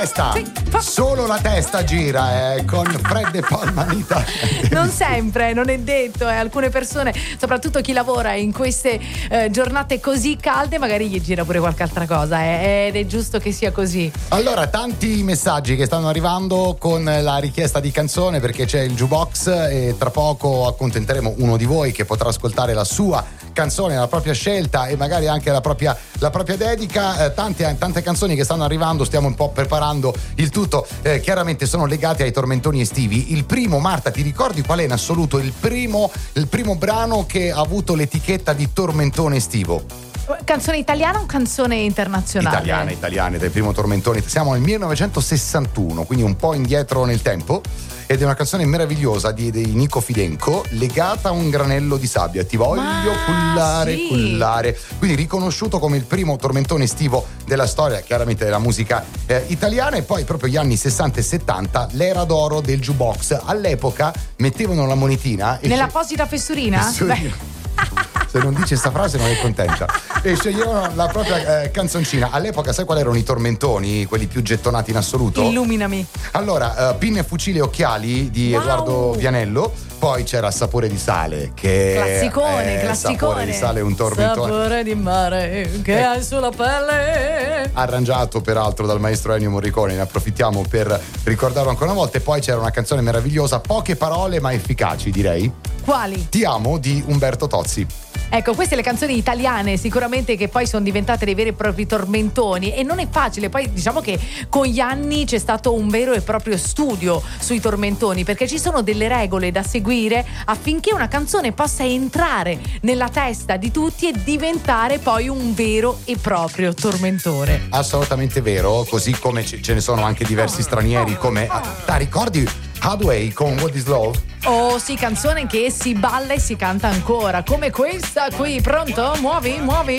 Solo la testa gira con Fred e Paul Manita. Non sempre, non è detto. Alcune persone, soprattutto chi lavora in queste giornate così calde, magari gli gira pure qualche altra cosa ed è giusto che sia così. Allora, tanti messaggi che stanno arrivando con la richiesta di canzone, perché c'è il jukebox e tra poco accontenteremo uno di voi che potrà ascoltare la sua canzone, la propria scelta e magari anche la propria dedica. Tante canzoni che stanno arrivando, stiamo un po' preparando il tutto, chiaramente sono legati ai tormentoni estivi. Il primo, Marta, ti ricordi qual è in assoluto il primo brano che ha avuto l'etichetta di tormentone estivo? Canzone italiana o canzone internazionale? Italiana, del primo tormentone. Siamo nel 1961, quindi un po' indietro nel tempo, ed è una canzone meravigliosa di Nico Fidenco, legata a un granello di sabbia. Ti voglio cullare. Quindi riconosciuto come il primo tormentone estivo della storia, chiaramente della musica italiana. E poi proprio gli anni 60 e 70, l'era d'oro del jukebox. All'epoca mettevano la monetina nell'apposita fessurina? Se non dice sta frase non è contenta. E sceglievano la propria canzoncina. All'epoca sai quali erano i tormentoni, quelli più gettonati in assoluto? Illuminami. Allora, Pinne, fucili e occhiali di Edoardo Vianello. Poi c'era Sapore di sale, che classicone. Sapore di sale è un tormentone. Sapore di mare che hai sulla pelle. Arrangiato peraltro dal maestro Ennio Morricone, ne approfittiamo per ricordarlo ancora una volta. E poi c'era una canzone meravigliosa, poche parole ma efficaci, direi. Quali? Ti amo di Umberto Tozzi. Ecco, queste le canzoni italiane sicuramente che poi sono diventate dei veri e propri tormentoni, e non è facile. Poi diciamo che con gli anni c'è stato un vero e proprio studio sui tormentoni, perché ci sono delle regole da seguire affinché una canzone possa entrare nella testa di tutti e diventare poi un vero e proprio tormentone. Assolutamente vero, così come ce ne sono anche diversi stranieri come ricordi Hathaway con What is Love? Oh sì, canzone che si balla e si canta ancora, come questa qui. Pronto? Muovi?